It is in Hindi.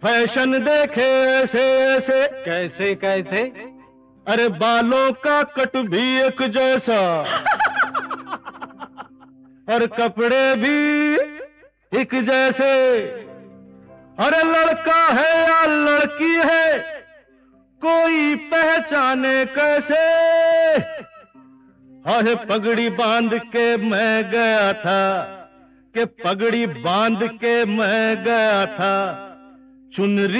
फैशन देखे ऐसे ऐसे। कैसे कैसे? अरे बालों का कट भी एक जैसा और कपड़े भी एक जैसे। अरे लड़का है या लड़की है कोई पहचाने कैसे। अरे पगड़ी बांध के मैं गया था, कि पगड़ी बांध के मैं गया था, चुनरी